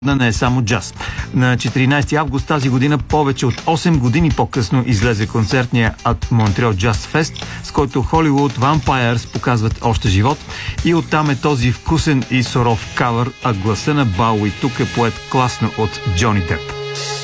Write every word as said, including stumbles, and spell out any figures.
не е само джаз. На четиринайсети август тази година, повече от осем години по-късно, излезе концертния от Montreal Jazz Fest, с който Hollywood Vampires показват още живот, и оттам е този вкусен и суров кавър, а гласа на Бауи тук е поет класно от Джони Деп.